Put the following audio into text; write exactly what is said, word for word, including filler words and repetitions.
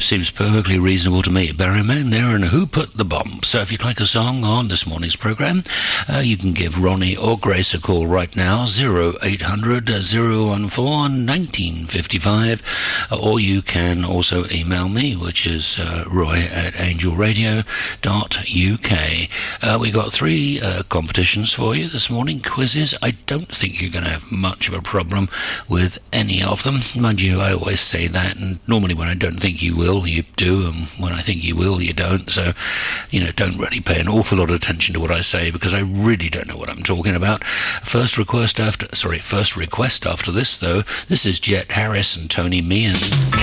seems perfectly reasonable to me. Barry Mann there, and Who Put the Bomb? So if you'd like a song on this morning's programme, uh, you can give Ronnie or Grace a call right now, oh eight hundred, oh one four, nineteen fifty-five, or you can also email me, which is uh, roy at angel radio dot u k. Uh, we got three uh, competitions for you this morning, quizzes. I don't think you're going to have much of a problem with any of them. Mind you, I always say that, and normally when I don't think you will, you do, and when I think you will, you don't. So, you know, don't really pay an awful lot of attention to what I say, because I really don't know what I'm talking about. First request after, sorry, first request after this, though. This is Jet Harris and Tony Meehan.